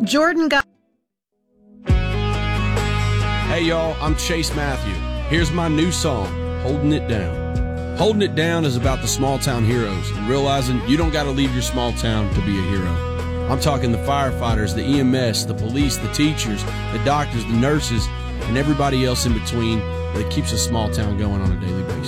Jordan got... Hey y'all, I'm Chase Matthew. Here's my new song, Holding It Down. Holding It Down is about the small town heroes and realizing you don't got to leave your small town to be a hero. I'm talking the firefighters, the EMS, the police, the teachers, the doctors, the nurses, and everybody else in between that keeps a small town going on a daily basis.